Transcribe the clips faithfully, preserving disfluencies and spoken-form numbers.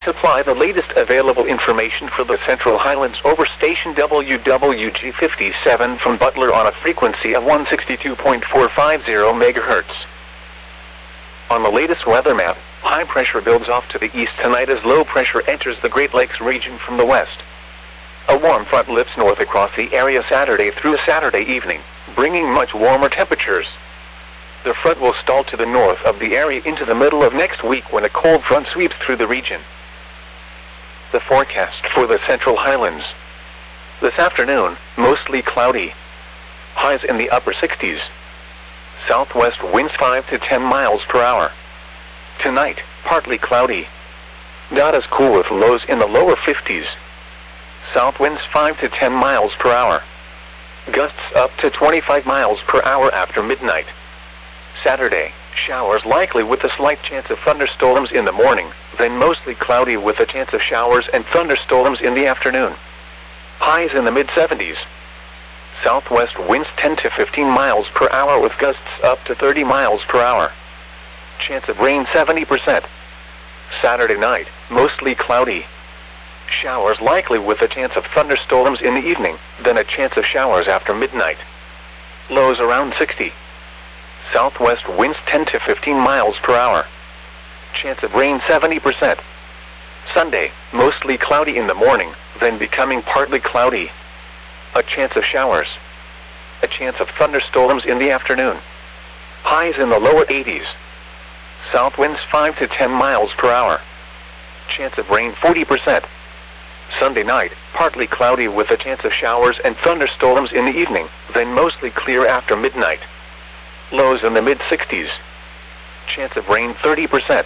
Supply the latest available information for the Central Highlands over station W W G fifty-seven from Butler on a frequency of one sixty-two point four five zero megahertz. On the latest weather map, high pressure builds off to the east tonight as low pressure enters the Great Lakes region from the west. A warm front lifts north across the area Saturday through Saturday evening, bringing much warmer temperatures. The front will stall to the north of the area into the middle of next week when a cold front sweeps through the region. The forecast for the Central Highlands. This afternoon, mostly cloudy. Highs in the upper sixties. Southwest winds five to ten miles per hour. Tonight, partly cloudy. Not as cool with lows in the lower fifties. South winds five to ten miles per hour. Gusts up to twenty-five miles per hour after midnight. Saturday, showers likely with a slight chance of thunderstorms in the morning, then mostly cloudy with a chance of showers and thunderstorms in the afternoon. Highs in the mid seventies. Southwest winds ten to fifteen miles per hour with gusts up to thirty miles per hour. Chance of rain seventy percent. Saturday night, mostly cloudy. Showers likely with a chance of thunderstorms in the evening, then a chance of showers after midnight. Lows around sixty. Southwest winds ten to fifteen miles per hour. Chance of rain seventy percent. Sunday, mostly cloudy in the morning, then becoming partly cloudy. A chance of showers. A chance of thunderstorms in the afternoon. Highs in the lower eighties. South winds five to ten miles per hour. Chance of rain forty percent. Sunday night, partly cloudy with a chance of showers and thunderstorms in the evening, then mostly clear after midnight. Lows in the mid sixties. Chance of rain thirty percent.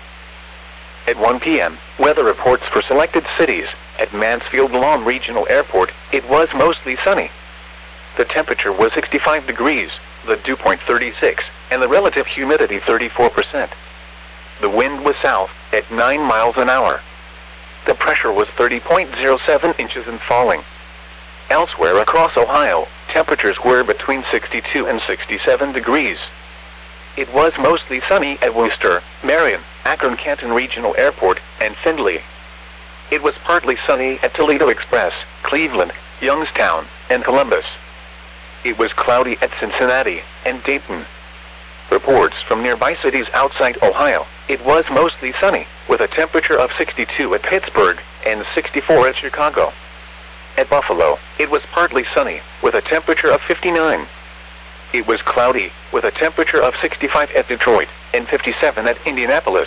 At one p m, weather reports for selected cities. At Mansfield-Lom Regional Airport, it was mostly sunny. The temperature was sixty-five degrees, the dew point thirty-six, and the relative humidity thirty-four percent. The wind was south, at nine miles an hour. The pressure was thirty point zero seven inches and falling. Elsewhere across Ohio, temperatures were between sixty-two and sixty-seven degrees. It was mostly sunny at Worcester, Marion, Akron-Canton Regional Airport, and Findlay. It was partly sunny at Toledo Express, Cleveland, Youngstown, and Columbus. It was cloudy at Cincinnati and Dayton. Reports from nearby cities outside Ohio, it was mostly sunny, with a temperature of sixty-two at Pittsburgh and sixty-four at Chicago. At Buffalo, it was partly sunny, with a temperature of fifty-nine. It was cloudy, with a temperature of sixty-five at Detroit, and fifty-seven at Indianapolis.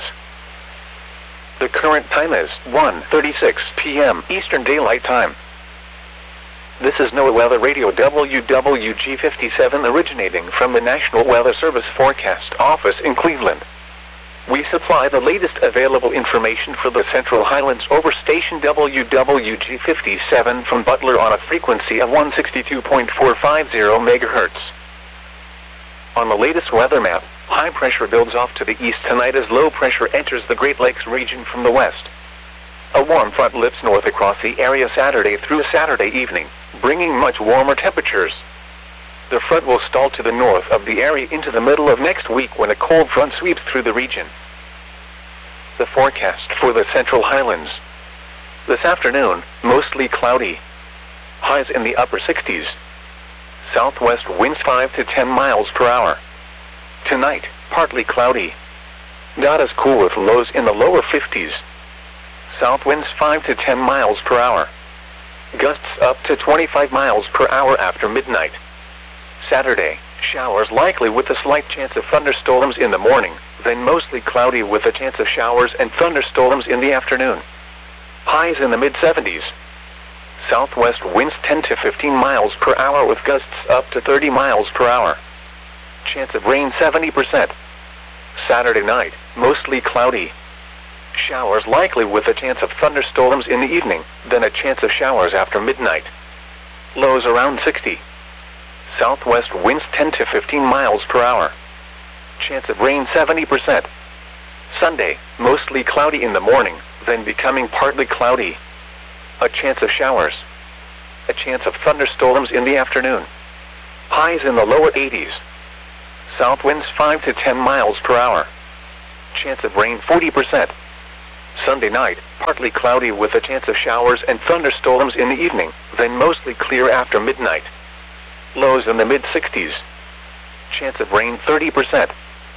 The current time is one thirty-six p m Eastern Daylight Time. This is NOAA Weather Radio W W G fifty-seven originating from the National Weather Service Forecast Office in Cleveland. We supply the latest available information for the Central Highlands over station W W G fifty-seven from Butler on a frequency of one sixty-two point four five zero megahertz. On the latest weather map, high pressure builds off to the east tonight as low pressure enters the Great Lakes region from the west. A warm front lifts north across the area Saturday through Saturday evening, bringing much warmer temperatures. The front will stall to the north of the area into the middle of next week when a cold front sweeps through the region. The forecast for the Central Highlands. This afternoon, mostly cloudy. Highs in the upper sixties. Southwest winds five to ten miles per hour. Tonight, partly cloudy. Not as cool with lows in the lower fifties. South winds five to ten miles per hour. Gusts up to twenty-five miles per hour after midnight. Saturday, showers likely with a slight chance of thunderstorms in the morning, then mostly cloudy with a chance of showers and thunderstorms in the afternoon. Highs in the mid seventies. Southwest winds ten to fifteen miles per hour with gusts up to thirty miles per hour. Chance of rain seventy percent. Saturday night, mostly cloudy. Showers likely with a chance of thunderstorms in the evening, then a chance of showers after midnight. Lows around sixty. Southwest winds ten to fifteen miles per hour. Chance of rain seventy percent. Sunday, mostly cloudy in the morning, then becoming partly cloudy. A chance of showers. A chance of thunderstorms in the afternoon. Highs in the lower eighties. South winds five to ten miles per hour. Chance of rain forty percent. Sunday night, partly cloudy with a chance of showers and thunderstorms in the evening, then mostly clear after midnight. Lows in the mid sixties. Chance of rain thirty percent.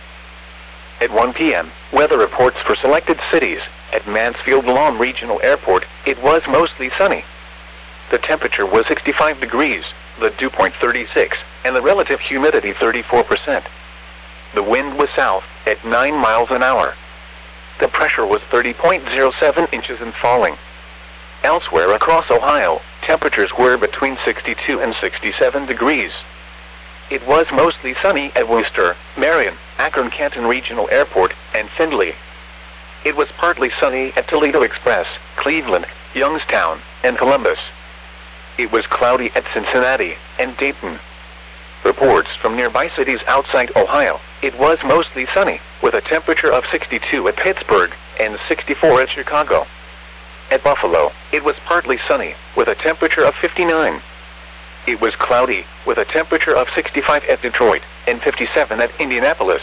At one p m, weather reports for selected cities. At Mansfield-Lahm Regional Airport, it was mostly sunny. The temperature was sixty-five degrees, the dew point thirty-six, and the relative humidity thirty-four percent. The wind was south, at nine miles an hour. The pressure was thirty point zero seven inches and falling. Elsewhere across Ohio, temperatures were between sixty-two and sixty-seven degrees. It was mostly sunny at Worcester, Marion, Akron-Canton Regional Airport, and Findlay. It was partly sunny at Toledo Express, Cleveland, Youngstown, and Columbus. It was cloudy at Cincinnati and Dayton. Reports from nearby cities outside Ohio, it was mostly sunny, with a temperature of sixty-two at Pittsburgh and sixty-four at Chicago. At Buffalo, it was partly sunny, with a temperature of fifty-nine. It was cloudy, with a temperature of sixty-five at Detroit and fifty-seven at Indianapolis.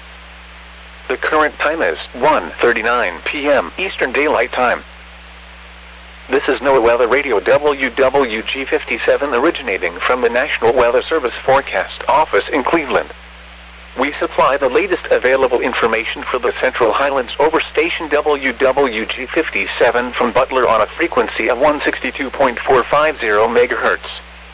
The current time is one thirty-nine p m Eastern Daylight Time. This is NOAA Weather Radio W W G fifty-seven originating from the National Weather Service Forecast Office in Cleveland. We supply the latest available information for the Central Highlands over station W W G fifty-seven from Butler on a frequency of one sixty-two point four five zero megahertz.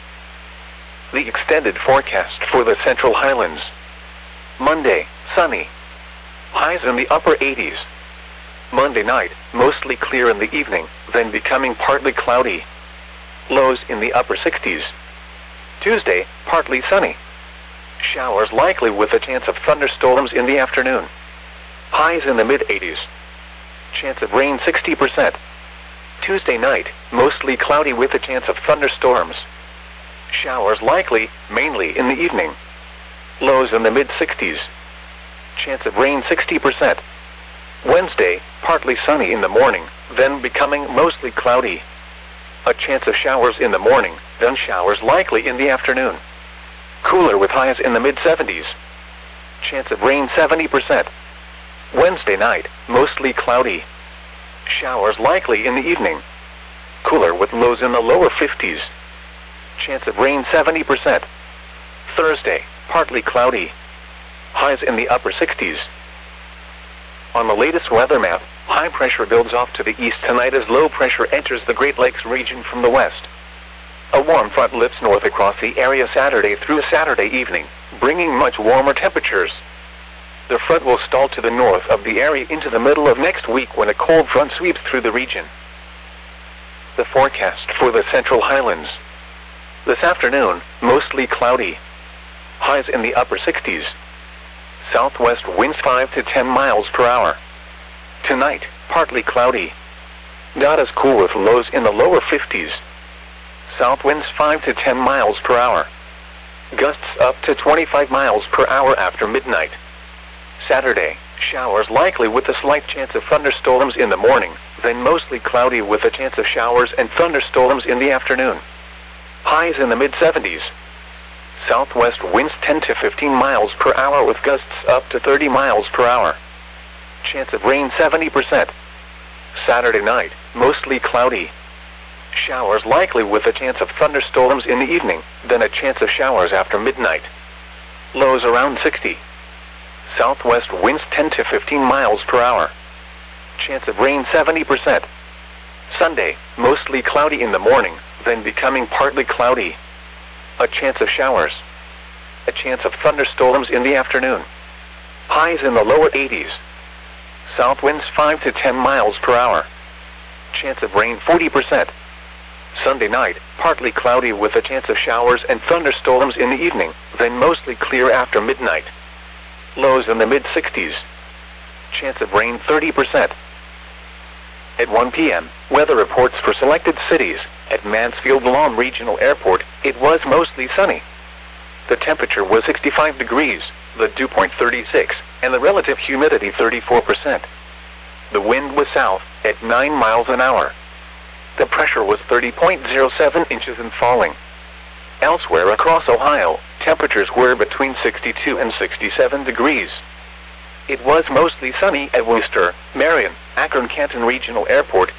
The extended forecast for the Central Highlands. Monday, sunny. Highs in the upper eighties. Monday night, mostly clear in the evening, then becoming partly cloudy. Lows in the upper sixties. Tuesday, partly sunny. Showers likely with a chance of thunderstorms in the afternoon. Highs in the mid eighties. Chance of rain sixty percent. Tuesday night, mostly cloudy with a chance of thunderstorms. Showers likely, mainly in the evening. Lows in the mid sixties. Chance of rain sixty percent. Wednesday, partly sunny in the morning, then becoming mostly cloudy. A chance of showers in the morning, then showers likely in the afternoon. Cooler with highs in the mid seventies. Chance of rain seventy percent. Wednesday night, mostly cloudy. Showers likely in the evening. Cooler with lows in the lower fifties. Chance of rain seventy percent. Thursday, partly cloudy. Highs in the upper sixties. On the latest weather map, high pressure builds off to the east tonight as low pressure enters the Great Lakes region from the west. A warm front lifts north across the area Saturday through Saturday evening, bringing much warmer temperatures. The front will stall to the north of the area into the middle of next week when a cold front sweeps through the region. The forecast for the Central Highlands. This afternoon, mostly cloudy. Highs in the upper sixties. Southwest winds five to ten miles per hour. Tonight, partly cloudy. Not as cool with lows in the lower fifties. South winds five to ten miles per hour. Gusts up to twenty-five miles per hour after midnight. Saturday, showers likely with a slight chance of thunderstorms in the morning, then mostly cloudy with a chance of showers and thunderstorms in the afternoon. Highs in the mid seventies. Southwest winds ten to fifteen miles per hour with gusts up to thirty miles per hour. Chance of rain seventy percent. Saturday night, mostly cloudy. Showers likely with a chance of thunderstorms in the evening, then a chance of showers after midnight. Lows around sixty. Southwest winds ten to fifteen miles per hour. Chance of rain seventy percent. Sunday, mostly cloudy in the morning, then becoming partly cloudy. A chance of showers. A chance of thunderstorms in the afternoon. Highs in the lower eighties. South winds five to ten miles per hour. Chance of rain forty percent. Sunday night, partly cloudy with a chance of showers and thunderstorms in the evening, then mostly clear after midnight. Lows in the mid sixties. Chance of rain thirty percent. At one p m, weather reports for selected cities. At Mansfield-Lahm Regional Airport, it was mostly sunny. The temperature was sixty-five degrees, the dew point thirty-six, and the relative humidity thirty-four percent. The wind was south, at nine miles an hour. The pressure was thirty point zero seven inches and falling. Elsewhere across Ohio, temperatures were between sixty-two and sixty-seven degrees. It was mostly sunny at Worcester, Marion, Akron Canton Regional Airport,